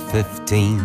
15.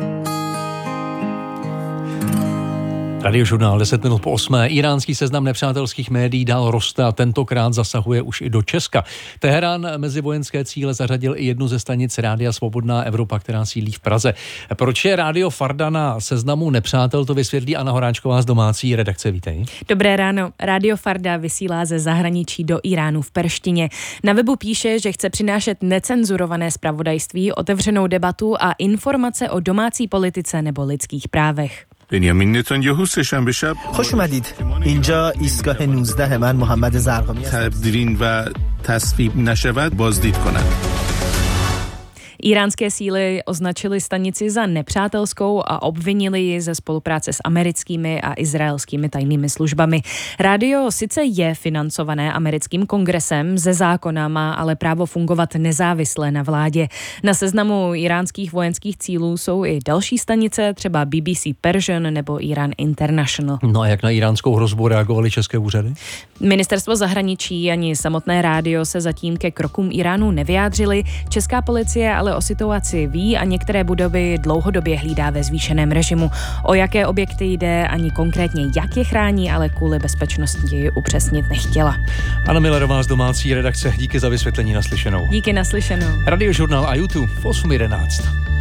Radiožurnál 10 minut po 8. Iránský seznam nepřátelských médií dál roste a tentokrát zasahuje už i do Česka. Teherán mezi vojenské cíle zařadil i jednu ze stanic Rádia Svobodná Evropa, která sídlí v Praze. Proč je Rádio Farda na seznamu nepřátel, to vysvětlí Anna Horáčková z domácí redakce. Vítej. Dobré ráno. Rádio Farda vysílá ze zahraničí do Iránu v perštině. Na webu píše, že chce přinášet necenzurované zpravodajství, otevřenou debatu a informace o domácí politice nebo lidských právech. بنیامین نتانیاهو سه‌شنبه شب خوش اومدید. اینجا ایستگاه 19 من محمد زرقامی تدوین و تصویب نشود بازدید کنند. Iránské síly označily stanici za nepřátelskou a obvinili ji ze spolupráce s americkými a izraelskými tajnými službami. Rádio sice je financované americkým kongresem, ze zákona má ale právo fungovat nezávisle na vládě. Na seznamu iránských vojenských cílů jsou i další stanice, třeba BBC Persian nebo Iran International. No a jak na iránskou hrozbu reagovaly české úřady? Ministerstvo zahraničí ani samotné rádio se zatím ke krokům Iránu nevyjádřili. Česká policie ale o situaci ví a některé budovy dlouhodobě hlídá ve zvýšeném režimu. O jaké objekty jde ani konkrétně jak je chrání, ale kvůli bezpečnosti upřesnit nechtěla. Anna Millerová z domácí redakce, díky za vysvětlení, naslyšenou. Díky, naslyšenou. Radiožurnál a YouTube v 8:11.